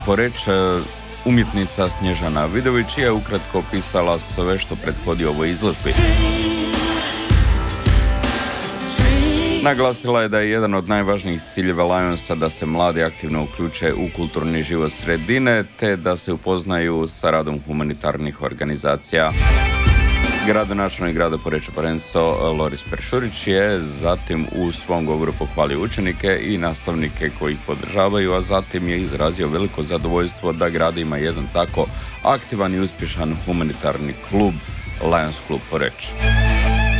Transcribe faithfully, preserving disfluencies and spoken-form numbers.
Poreč, umjetnica Snježana Vidović je ukratko opisala sve što prethodi ovoj izložbi. Naglasila je da je jedan od najvažnijih ciljeva Lionsa da se mladi aktivno uključe u kulturni život sredine te da se upoznaju sa radom humanitarnih organizacija. Gradonačelnik grada Poreča Parenco Loris Peršurić je zatim u svom govoru pohvalio učenike i nastavnike koji ih podržavaju, a zatim je izrazio veliko zadovoljstvo da grad ima jedan tako aktivan i uspješan humanitarni klub Lions Klub Poreč.